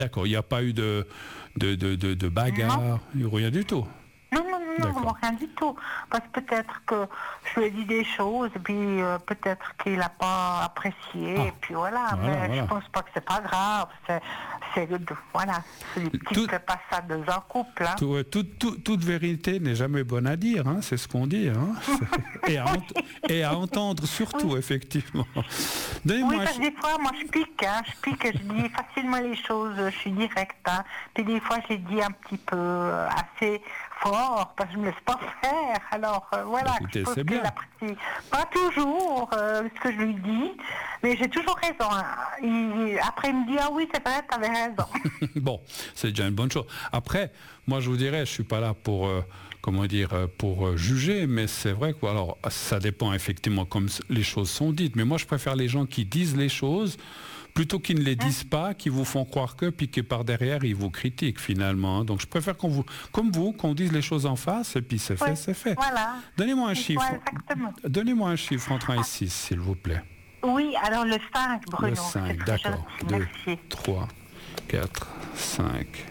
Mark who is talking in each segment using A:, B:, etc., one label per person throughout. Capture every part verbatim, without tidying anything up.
A: D'accord, il n'y a pas eu de, de, de, de, de bagarre, rien du tout.
B: Non, non, non, non, rien du tout. Parce que peut-être que je lui ai dit des choses, et puis euh, peut-être qu'il n'a pas apprécié, ah, et puis voilà. voilà mais voilà. Je pense pas que c'est pas grave. C'est, c'est voilà, c'est des petites passades en couple. Hein.
A: Tout, tout, tout, toute vérité n'est jamais bonne à dire, hein, c'est ce qu'on dit. Hein. et, à ent- et à entendre surtout, oui. effectivement.
B: Donnez-moi oui, parce que des fois, moi je pique, hein, je pique, je dis facilement les choses, je suis directe. Hein. Puis des fois, j'ai dit un petit peu euh, assez fort, parce que je ne me laisse pas faire. Alors euh, voilà,
A: écoutez,
B: je pense
A: c'est bien.
B: qu'il apprécie pas toujours euh, ce que je lui dis, mais j'ai toujours raison. Hein. Il, après, il me dit, ah oui, c'est vrai, tu avais raison.
A: Bon, c'est déjà une bonne chose. Après, moi je vous dirais, je ne suis pas là pour... Euh, comment dire, pour juger, mais c'est vrai que alors, ça dépend effectivement comme les choses sont dites, mais moi je préfère les gens qui disent les choses plutôt qu'ils ne les disent pas, qui vous font croire que, puis que par derrière ils vous critiquent finalement. Donc je préfère qu'on vous, comme vous, qu'on dise les choses en face, et puis c'est fait, oui, c'est fait.
B: Voilà.
A: Donnez-moi un chiffre.
B: Exactement.
A: Donnez-moi un chiffre entre un et six, s'il vous plaît.
B: Oui, alors le cinq, Bruno.
A: Le cinq, d'accord. deux, trois, quatre, cinq.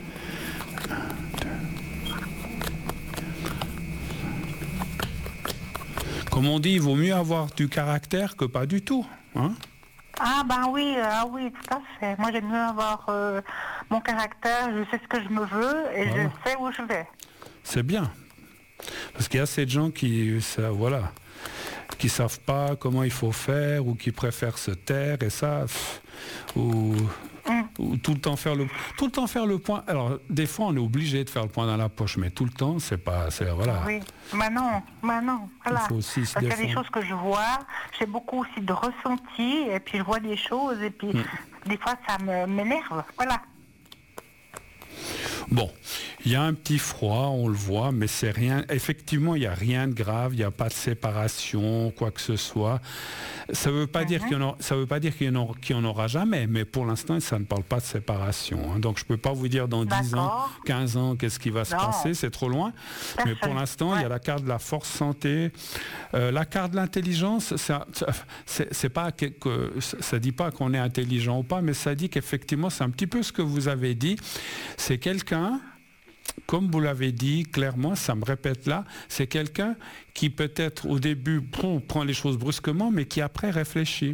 A: Comme on dit, il vaut mieux avoir du caractère que pas du tout. Hein?
B: Ah ben oui, ah oui, tout à fait. Moi j'aime mieux avoir euh, mon caractère, je sais ce que je me veux et voilà. Je sais où je vais.
A: C'est bien. Parce qu'il y a ces gens qui, ça, voilà, qui savent pas comment il faut faire ou qui préfèrent se taire et ça, pff, ou... Ou tout le temps faire le tout le temps faire le point. Alors des fois on est obligé de faire le point dans la poche, mais tout le temps c'est pas c'est voilà.
B: Oui, mais non, mais non. Voilà.
A: Il faut aussi se
B: Parce qu'il y a
A: défendre.
B: des choses que je vois, j'ai beaucoup aussi de ressenti et puis je vois des choses et puis mm. des fois ça me m'énerve. Voilà.
A: Bon, il y a un petit froid, on le voit, mais c'est rien. Effectivement, il n'y a rien de grave, il n'y a pas de séparation, quoi que ce soit. Ça ne veut pas mm-hmm. dire qu'il y en aura, ça veut pas dire qu'il y en aura, qu'il y en aura jamais, mais pour l'instant, ça ne parle pas de séparation. Hein. Donc, je ne peux pas vous dire dans dix ans, quinze ans, qu'est-ce qui va se non. passer, c'est trop loin. Personne. Mais pour l'instant, ouais. il y a la carte de la force santé, euh, la carte de l'intelligence. Ça, ça, c'est, c'est pas que, que ça dit pas qu'on est intelligent ou pas, mais ça dit qu'effectivement, c'est un petit peu ce que vous avez dit. C'est quelqu'un, comme vous l'avez dit clairement, ça me répète là, c'est quelqu'un qui peut-être au début bon, prend les choses brusquement, mais qui après réfléchit.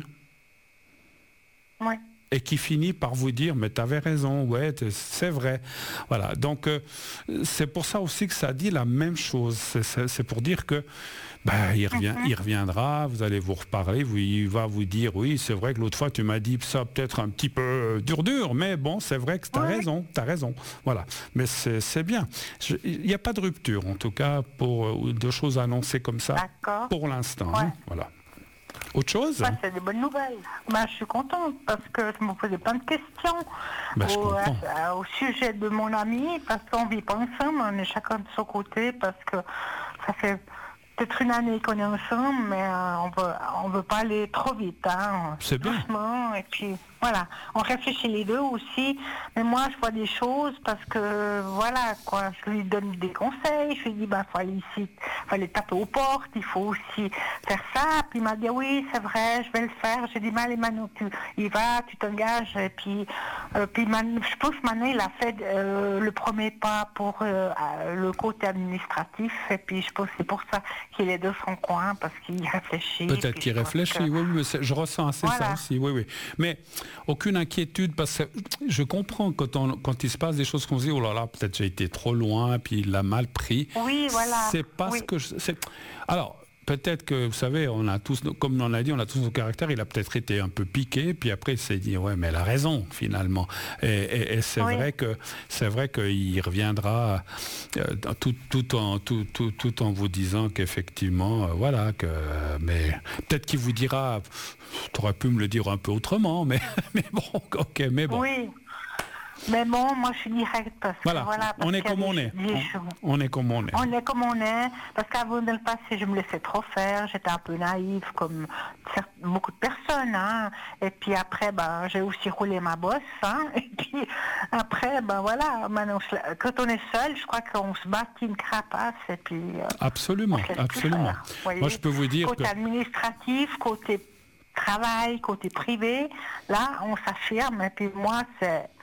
B: Oui.
A: Et qui finit par vous dire, mais tu avais raison, ouais, c'est vrai. Voilà, donc euh, c'est pour ça aussi que ça dit la même chose. C'est, c'est, c'est pour dire que bah, il, revient, uh-huh. il reviendra, vous allez vous reparler, vous, il va vous dire, oui, c'est vrai que l'autre fois, tu m'as dit ça peut-être un petit peu dur, dur, mais bon, c'est vrai que tu as oui. raison, tu as raison. Voilà, mais c'est, c'est bien. Il n'y a pas de rupture, en tout cas, pour de choses annoncées comme ça,
B: D'accord.
A: pour l'instant.
B: Ouais.
A: Hein, voilà. Autre chose?
B: Ouais, c'est des bonnes nouvelles. Bah, je suis contente parce que je me posais plein de questions
A: bah,
B: au, à, au sujet de mon ami, parce qu'on vit pas ensemble, on est chacun de son côté, parce que ça fait peut-être une année qu'on est ensemble, mais euh, on veut, on veut pas aller trop vite. Hein,
A: c'est
B: doucement,
A: bien.
B: Et puis voilà, on réfléchit les deux aussi, mais moi je vois des choses parce que voilà quoi, je lui donne des conseils, je lui dis bah faut aller ici, faut aller taper aux portes, il faut aussi faire ça, puis il m'a dit oui c'est vrai, je vais le faire, j'ai dit mais allez Manon, tu y vas, tu t'engages, et puis, euh, puis man, je pense que Manon il a fait euh, le premier pas pour euh, le côté administratif, et puis je pense que c'est pour ça qu'il est de son coin, parce qu'il réfléchit.
A: Peut-être qu'il réfléchit, que... oui, oui, mais je ressens assez voilà. ça aussi, oui, oui. Mais aucune inquiétude, parce que je comprends quand, on, quand il se passe des choses qu'on se dit, oh là là, peut-être j'ai été trop loin, puis il l'a mal pris.
B: Oui, voilà.
A: C'est parce
B: oui.
A: que... Je, c'est... Alors, peut-être que, vous savez, on a tous, comme on l'a dit, on a tous nos caractères, il a peut-être été un peu piqué, puis après il s'est dit, ouais, mais elle a raison, finalement. Et, et, et c'est,
B: oui.
A: vrai que, c'est vrai qu'il reviendra euh, tout, tout, en, tout, tout, tout en vous disant qu'effectivement, euh, voilà, que, mais peut-être qu'il vous dira, tu aurais pu me le dire un peu autrement, mais, mais bon, ok, mais bon.
B: Oui. Mais bon, moi je suis directe parce
A: voilà.
B: que voilà. Parce
A: on est comme on est. On, on est comme on est.
B: On est comme on est. Parce qu'avant de le passer, je me laissais trop faire. J'étais un peu naïve comme beaucoup de personnes. Hein. Et puis après, ben, j'ai aussi roulé ma bosse. Hein. Et puis après, ben voilà. Maintenant, quand on est seul, je crois qu'on se bâtit une carapace. Et puis. Euh,
A: absolument, absolument. Faire, moi, je peux vous dire
B: côté
A: que.
B: Côté administratif, côté travail, côté privé, là, on s'affirme. Et puis moi, c'est.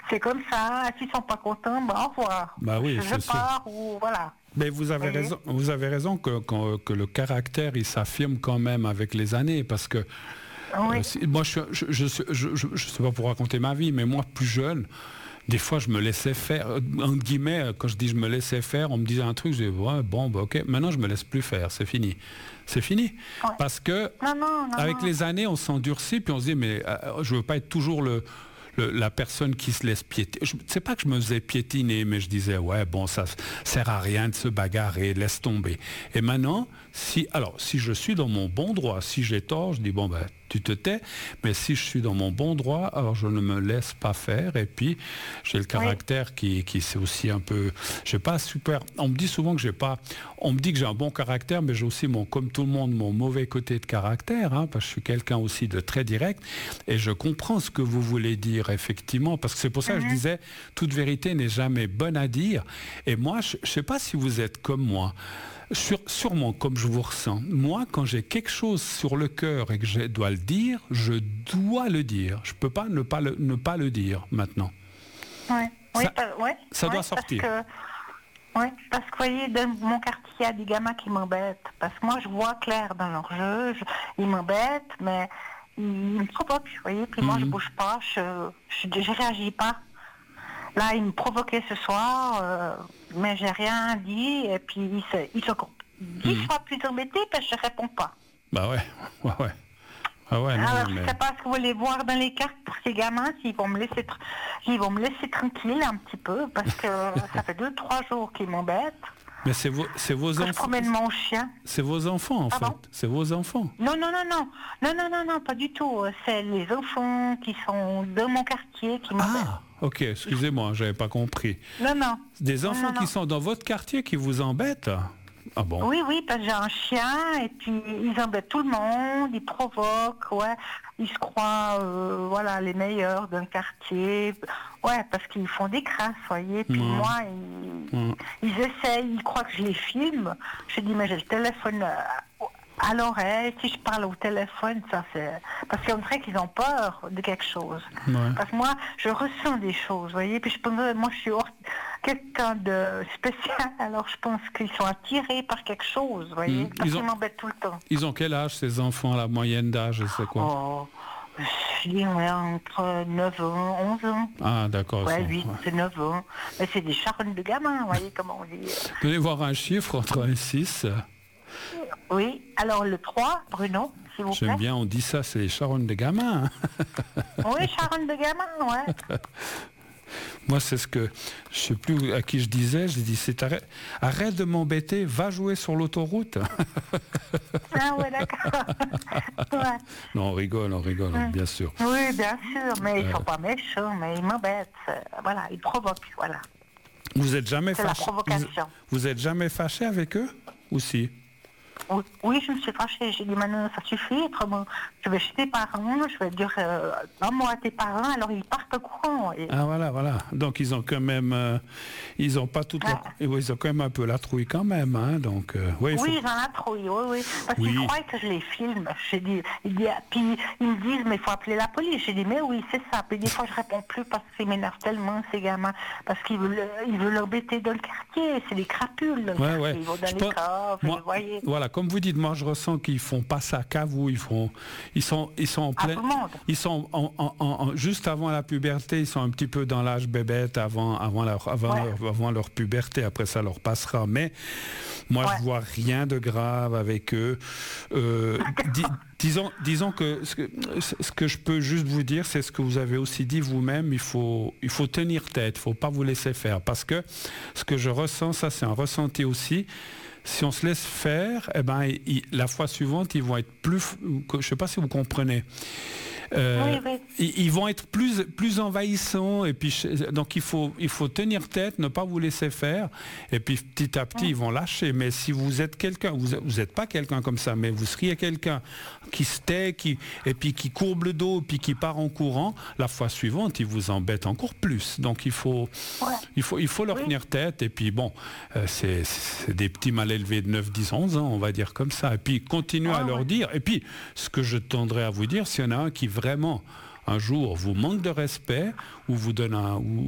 B: c'est comme ça. S'ils sont pas contents, ben au revoir.
A: Bah oui,
B: je
A: c'est
B: pars ou voilà.
A: Mais vous avez
B: Oui.
A: raison, vous avez raison que, que, que le caractère, il s'affirme quand même avec les années, parce que
B: Oui.
A: euh, si- moi, je, je, je, je, je, je sais pas pour raconter ma vie, mais moi, plus jeune, des fois, je me laissais faire, euh, entre guillemets, quand je dis je me laissais faire, on me disait un truc, je disais, ouais, bon, bah, ok, maintenant, je me laisse plus faire, c'est fini. C'est fini.
B: Ouais.
A: Parce que,
B: Non, non, non.
A: avec
B: non.
A: les années, on s'endurcit, puis on se dit, mais euh, je veux pas être toujours le... Le, la personne qui se laisse piétiner. Je sais pas que je me faisais piétiner, mais je disais, ouais, bon, ça sert à rien de se bagarrer, laisse tomber. Et maintenant, si, alors, si je suis dans mon bon droit, si j'ai tort, je dis, bon, ben, tu te tais, mais si je suis dans mon bon droit, alors je ne me laisse pas faire, et puis, j'ai le caractère oui. qui, qui c'est aussi un peu, j'ai pas super, on me dit souvent que j'ai pas, on me dit que j'ai un bon caractère, mais j'ai aussi mon, comme tout le monde, mon mauvais côté de caractère, hein, parce que je suis quelqu'un aussi de très direct, et je comprends ce que vous voulez dire, effectivement, parce que c'est pour ça que mm-hmm. je disais, toute vérité n'est jamais bonne à dire. Et moi, je ne sais pas si vous êtes comme moi, Sur, sûrement comme je vous ressens. Moi, quand j'ai quelque chose sur le cœur et que je dois le dire, je dois le dire. Je ne peux pas ne pas le, ne pas le dire maintenant.
B: Ouais. Oui,
A: ça
B: pas, ouais,
A: ça
B: ouais,
A: doit sortir.
B: Parce que, oui, parce que vous voyez, dans mon quartier, il y a des gamins qui m'embêtent. Parce que moi, je vois clair dans leur jeu, je, ils m'embêtent, mais ils me provoquent, vous voyez. Puis mm-hmm. moi, je ne bouge pas, je ne réagis pas. Là, ils me provoquaient ce soir, euh, mais j'ai rien dit, et puis ils se, ils sont dix mmh. fois plus embêtés parce que je ne réponds pas.
A: Bah ouais, ouais, ouais. Ah ouais, non,
B: alors,
A: mais...
B: je ne sais pas ce que vous voulez voir dans les cartes pour ces gamins, s'ils vont me laisser, tr- ils vont me laisser tranquille un petit peu, parce que ça fait deux, trois jours qu'ils m'embêtent.
A: Mais c'est vos, c'est vos enfants.
B: Je promène mon chien.
A: C'est vos enfants, en
B: Pardon
A: fait. C'est vos enfants.
B: Non, non, non, non. Non, non, non, non, pas du tout. C'est les enfants qui sont de mon quartier qui m'embêtent.
A: Ah, ok, excusez-moi, j'avais pas compris.
B: Non, non.
A: Des enfants
B: non, non,
A: qui
B: non.
A: sont dans votre quartier qui vous embêtent? Ah bon?
B: Oui, oui, parce que j'ai un chien, et puis ils embêtent tout le monde, ils provoquent, ouais. Ils se croient, euh, voilà, les meilleurs d'un quartier. Ouais, parce qu'ils font des crasses, vous voyez. Puis mmh. moi, ils, mmh. ils essayent, ils croient que je les filme. Je dis, mais j'ai le téléphone à l'oreille. Si je parle au téléphone, ça c'est... Parce qu'on dirait qu'ils ont peur de quelque chose.
A: Ouais.
B: Parce que moi, je ressens des choses, vous voyez. Puis je pense, moi, je suis hors... quelqu'un de spécial, alors je pense qu'ils sont attirés par quelque chose, vous voyez. Mmh. Parce
A: ils ont...
B: qu'ils m'embêtent tout le temps.
A: Ils ont quel âge, ces enfants, la moyenne d'âge, c'est quoi?
B: Oh, je dirais entre neuf ans, onze ans.
A: Ah, d'accord.
B: Ouais,
A: ça,
B: huit,
A: ouais.
B: c'est neuf ans. Mais c'est des charognes de gamins, vous voyez comment on dit.
A: Venez voir un chiffre entre un et six.
B: Oui, alors le trois, Bruno, s'il vous plaît.
A: J'aime bien, on dit ça, c'est les charognes de gamins.
B: Oui, charognes de gamins, ouais.
A: Moi, c'est ce que, je sais plus à qui je disais, j'ai dit, c'est arrête, arrête de m'embêter, va jouer sur l'autoroute.
B: Ah ouais, d'accord. Ouais.
A: Non, on rigole, on rigole, mmh. bien sûr.
B: Oui, bien sûr, mais ils ne sont euh... pas méchants, mais ils m'embêtent. Voilà, ils provoquent, voilà.
A: Vous êtes jamais
B: c'est
A: fâché,
B: la provocation.
A: Vous, vous êtes jamais fâché avec eux ou si?
B: Oui, oui, je me suis fâchée. J'ai dit, maintenant, ça suffit. Autrement, je vais chez tes parents, je vais dire euh, un mot à tes parents, alors ils partent au courant. Et...
A: Ah, voilà, voilà. Donc, ils ont quand même. Euh, ils ont pas toute
B: ah.
A: la... Ils ont quand même un peu la trouille, quand même. Hein, donc, euh, ouais,
B: oui,
A: faut...
B: ils ont la trouille, oui, oui. Parce
A: oui.
B: qu'ils croient que je les filme. J'ai dit, il dit, puis ils me disent, mais il faut appeler la police. J'ai dit, mais oui, c'est ça. Puis des fois, je réponds plus parce qu'ils m'énervent tellement, ces gamins. Parce qu'ils veulent, ils veulent embêter dans le quartier. C'est des crapules. Dans le
A: ouais, ouais.
B: Ils vont dans
A: je
B: les
A: pense...
B: caves,
A: moi,
B: vous voyez.
A: Voilà, comme vous dites, moi, je ressens qu'ils font pas ça qu'à vous, ils font, ils sont, ils sont en plein, ils sont en, en, en, juste avant la puberté, ils sont un petit peu dans l'âge bébête avant, avant leur, avant,
B: ouais.
A: leur, avant leur puberté. Après ça leur passera. Mais moi, ouais. je vois rien de grave avec eux. Euh, dis, disons, disons que ce, que ce que je peux juste vous dire, c'est ce que vous avez aussi dit vous-même. Il faut, il faut tenir tête. Il faut pas vous laisser faire, parce que ce que je ressens, ça, c'est un ressenti aussi. Si on se laisse faire, eh ben, il, la fois suivante, ils vont être plus... Je ne sais pas si vous comprenez. Euh,
B: oui, oui.
A: Ils, ils vont être plus, plus envahissants. Et puis, donc, il faut, il faut tenir tête, ne pas vous laisser faire. Et puis, petit à petit, oui. ils vont lâcher. Mais si vous êtes quelqu'un, vous n'êtes pas quelqu'un comme ça, mais vous seriez quelqu'un qui se tait, qui, et puis qui courbe le dos, puis qui part en courant, la fois suivante, ils vous embêtent encore plus. Donc, il faut,
B: ouais.
A: il faut, il faut leur oui. tenir tête. Et puis, bon, euh, c'est, c'est des petits mal élevés de neuf, dix, onze ans, on va dire comme ça. Et puis, continuez ah, à leur ouais. dire. Et puis, ce que je tendrais à vous dire, s'il y en a un qui vraiment un jour vous manque de respect ou vous donne un, ou